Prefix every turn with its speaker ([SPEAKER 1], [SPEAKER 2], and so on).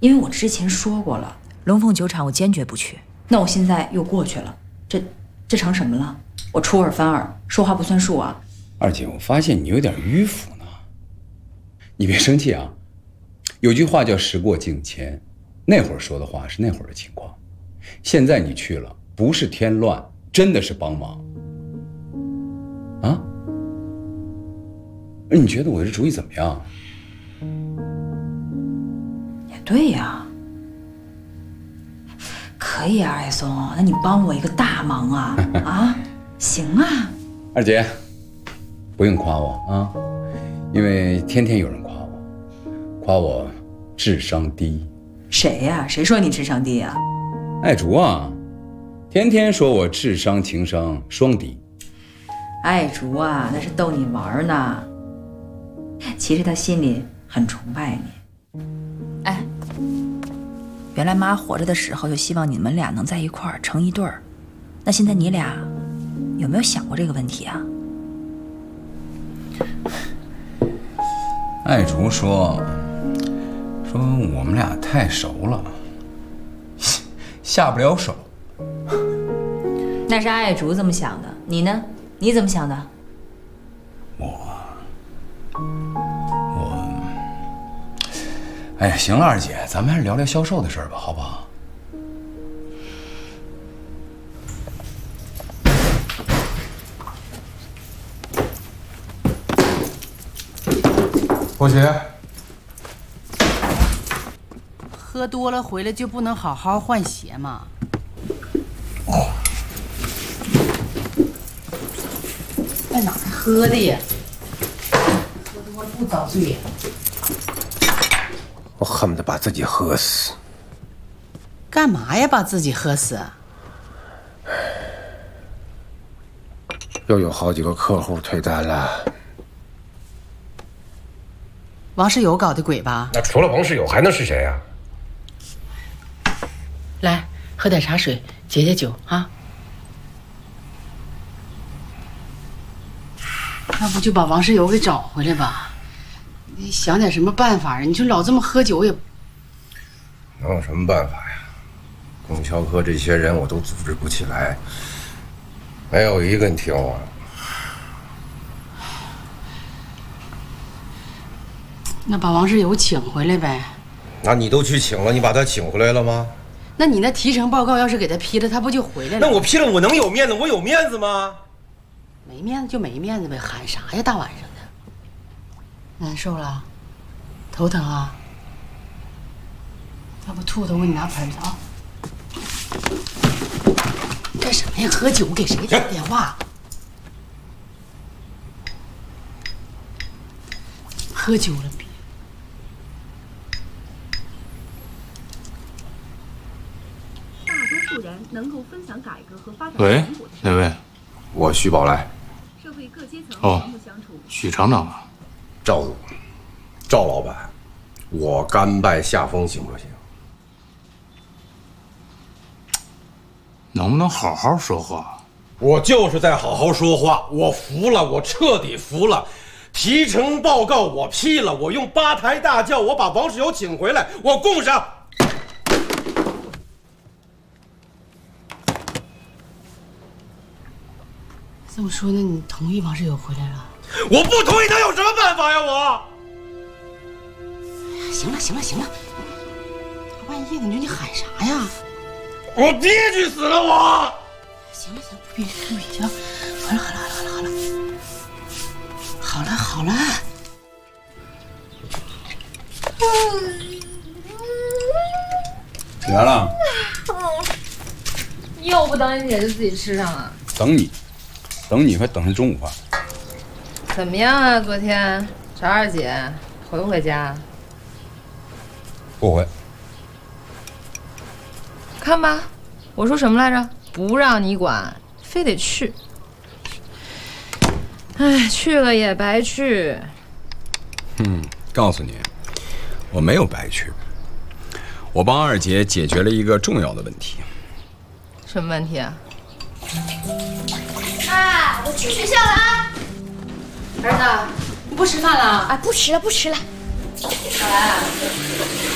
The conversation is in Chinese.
[SPEAKER 1] 因为我之前说过了，
[SPEAKER 2] 龙凤酒厂我坚决不去。
[SPEAKER 1] 那我现在又过去了，这成什么了？我出尔反尔，说话不算数啊！
[SPEAKER 3] 二姐，我发现你有点迂腐呢。你别生气啊，有句话叫时过境迁，那会儿说的话是那会儿的情况，现在你去了，不是添乱，真的是帮忙。啊？你觉得我这主意怎么样？
[SPEAKER 1] 也对呀，可以啊，艾松，那你帮我一个大忙啊！啊，行啊。
[SPEAKER 3] 二姐，不用夸我啊，因为天天有人夸我智商低。
[SPEAKER 1] 谁呀？谁说你智商低呀？
[SPEAKER 3] 爱竹啊，天天说我智商情商双低。
[SPEAKER 1] 爱竹啊，那是逗你玩呢。其实他心里很崇拜你。
[SPEAKER 2] 哎，原来妈活着的时候就希望你们俩能在一块儿成一对儿，那现在你俩有没有想过这个问题啊？
[SPEAKER 3] 爱竹说我们俩太熟了，下不了手。
[SPEAKER 1] 那是爱竹这么想的，你呢？你怎么想的？
[SPEAKER 3] 哎呀，行了，二姐，咱们还是聊聊销售的事儿吧，好不好？
[SPEAKER 4] 伯爵，
[SPEAKER 5] 喝多了回来就不能好好换鞋吗？在哪儿喝的呀？喝多了不遭罪呀？
[SPEAKER 4] 我恨不得把自己喝死。
[SPEAKER 5] 干嘛呀？把自己喝死？
[SPEAKER 4] 又有好几个客户退单了。
[SPEAKER 5] 王世友搞的鬼吧？
[SPEAKER 4] 那除了王世友还能是谁呀？
[SPEAKER 5] 来，喝点茶水，解解酒啊。要不就把王世友给找回来吧。你想点什么办法啊？你就老这么喝酒也……
[SPEAKER 4] 能有什么办法呀？供销科这些人我都组织不起来，没有一个你听我的。
[SPEAKER 5] 那把王世友请回来呗。
[SPEAKER 4] 那你都去请了，你把他请回来了吗？
[SPEAKER 5] 那你那提成报告要是给他批了，他不就回来了？
[SPEAKER 4] 那我批了，我能有面子？我有面子吗？
[SPEAKER 5] 没面子就没面子呗，喊啥呀？大晚上的，难受了，头疼啊？要不吐吐，我给你拿盆子啊。干什么呀？喝酒给谁打电话？喝酒了别。
[SPEAKER 6] 大多数人能够分享改革和发展
[SPEAKER 7] 喂，
[SPEAKER 6] 成果的
[SPEAKER 7] 哪位？
[SPEAKER 4] 我徐宝来。
[SPEAKER 6] 社会各阶层
[SPEAKER 7] 哦
[SPEAKER 6] 和睦相处。
[SPEAKER 7] 许厂长啊，
[SPEAKER 4] 赵老板，我甘拜下风行不行？
[SPEAKER 7] 能不能好好说话？
[SPEAKER 4] 我就是在好好说话，我服了，我彻底服了。提成报告我批了，我用8抬大轿，我把王世友请回来，我供上。
[SPEAKER 5] 这么说，那你同意王世友回来了？
[SPEAKER 4] 我不同意，他有什么办法呀？我。
[SPEAKER 5] 行了行了行了，大半夜的，你说你喊啥呀？
[SPEAKER 4] 我爹去死了！我。
[SPEAKER 5] 行了行了，不比行，好了。
[SPEAKER 3] 起来了。
[SPEAKER 8] 又不等你姐就自己吃上了。
[SPEAKER 3] 等你还等上中午饭。
[SPEAKER 8] 怎么样啊？昨天找二姐回不回家？
[SPEAKER 3] 不回。
[SPEAKER 8] 看吧，我说什么来着？不让你管，非得去。哎，去了也白去。
[SPEAKER 3] 告诉你，我没有白去。我帮二姐解决了一个重要的问题。
[SPEAKER 8] 什么问题啊？
[SPEAKER 9] 哎，我去学校了啊！
[SPEAKER 5] 儿子，你不吃饭了？
[SPEAKER 9] 哎，不吃了。
[SPEAKER 5] 小兰。